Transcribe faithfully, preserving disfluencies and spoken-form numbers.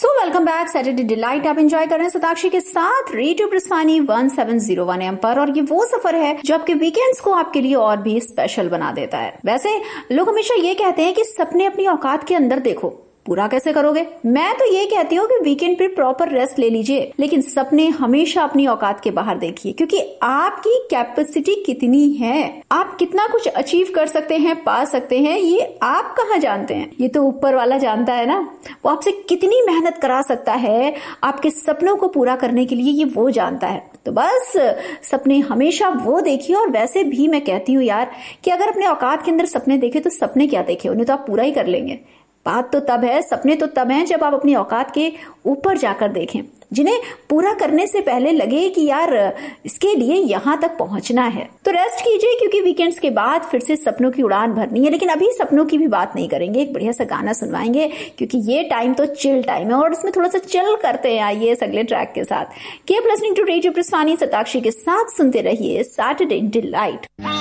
So welcome back Saturday delight. आप enjoy कर रहे हैं सताक्षी के साथ radio प्रस्थानी one seven zero one M पर। और ये वो सफर है जो आपके वीकेंड्स को आपके लिए और भी स्पेशल बना देता है। वैसे लोग हमेशा ये कहते हैं कि सपने अपनी औकात के अंदर देखो, पूरा कैसे करोगे? मैं तो ये कहती हूँ कि वीकेंड पे प्रॉपर रेस्ट ले लीजिए, लेकिन सपने हमेशा अपनी औकात के बाहर देखिए, क्योंकि आपकी कैपेसिटी कितनी है, आप कितना कुछ अचीव कर सकते हैं, पा सकते हैं, ये आप कहाँ जानते हैं? ये तो ऊपर वाला जानता है ना। वो आपसे कितनी मेहनत करा सकता है आपके सपनों को पूरा करने के लिए, ये वो जानता है। तो बस सपने हमेशा वो देखिए। और वैसे भी मैं कहती हूँ यार कि अगर अपने औकात के अंदर सपने देखे तो सपने क्या देखे, उन्हें तो आप पूरा ही कर लेंगे। बात तो तब है, सपने तो तब हैं जब आप अपनी औकात के ऊपर जाकर देखें, जिन्हें पूरा करने से पहले लगे कि यार इसके लिए यहां तक पहुंचना है। तो रेस्ट कीजिए, क्योंकि वीकेंड्स के बाद फिर से सपनों की उड़ान भरनी है। लेकिन अभी सपनों की भी बात नहीं करेंगे, एक बढ़िया सा गाना सुनवाएंगे, क्योंकि ये टाइम तो चिल टाइम है और इसमें थोड़ा सा चिल करते हैं। आइए इस अगले ट्रैक के साथ। Keep listening to radio प्रस्थानी, Satakshi के साथ सुनते रहिए सैटरडे डिलाइट।